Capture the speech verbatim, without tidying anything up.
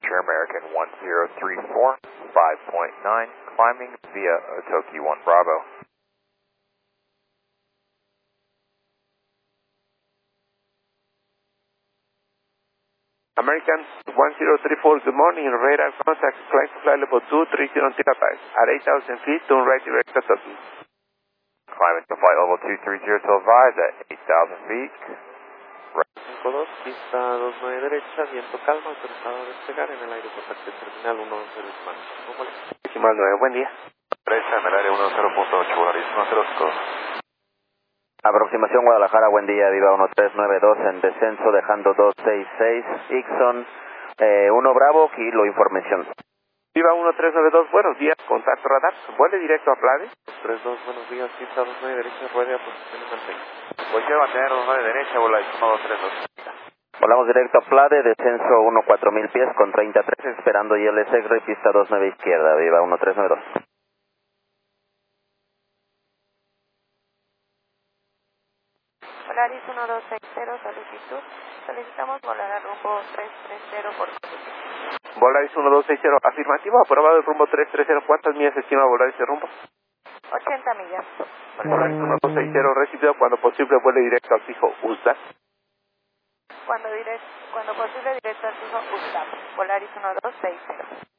departure American one zero three four, five point nine, climbing via Otoki one Bravo. American one zero three four, good morning, radar contact, flight to flight level two three zero Terabytes, at eight thousand feet, turn right direct to Toki. Climbing to flight level two three zero to advise at eight thousand feet. cinco dos, pista dos nueve derecha, viento calma, autorizado a despegar en el aeropuerto terminal uno once de España. Decimal nueve, buen día. Derecha en el área uno cero punto ocho, Volaris uno cero cinco. Aproximación Guadalajara, buen día, Viva uno tres nueve dos en descenso, dejando dos seis seis, Ixon eh, uno Bravo, Kilo Información. Viva uno tres nueve dos, buenos días, contacto radar, vuele directo a Plade. tres dos, buenos días, pista dos nueve derecha, ruede a posición y mantenga. Cualquier bandera dos nueve derecha, Volaris uno dos tres dos. Volamos directo a Plade, descenso uno cuatro mil pies con treinta y tres, esperando I L S E G R E, pista dos nueve izquierda, Viva uno tres nueve dos. Volaris uno dos seis cero, solicitud. Solicitamos volar al rumbo tres tres cero por Volaris uno dos seis cero, afirmativo, aprobado el rumbo tres tres cero. ¿Cuántas millas estima Volaris el rumbo? ochenta millas. Volaris uno dos seis cero, recibido, cuando posible vuele directo al fijo U S D A. Cuando, direct, cuando posible directo al fijo U S D A. Volaris uno dos seis cero.